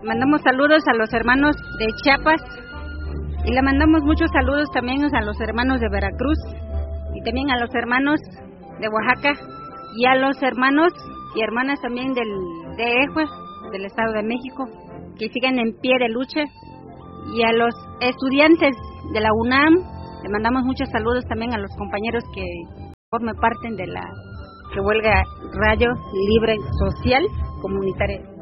Mandamos saludos a los hermanos de Chiapas y le mandamos muchos saludos también a los hermanos de Veracruz y también a los hermanos de Oaxaca y a los hermanos y hermanas también del DF, del Estado de México, que siguen en pie de lucha, y a los estudiantes de la UNAM le mandamos muchos saludos también a los compañeros que forman parte de la Revuelga Radio Libre Social Comunitaria.